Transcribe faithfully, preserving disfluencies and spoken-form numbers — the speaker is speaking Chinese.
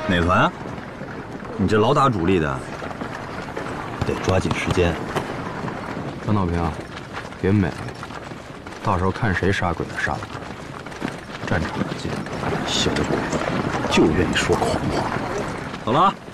哪团啊？你这老打主力的，得抓紧时间。 张道平，别美，到时候看谁杀鬼的杀的多。战场上见， 小鬼就愿意说狂话。走了啊。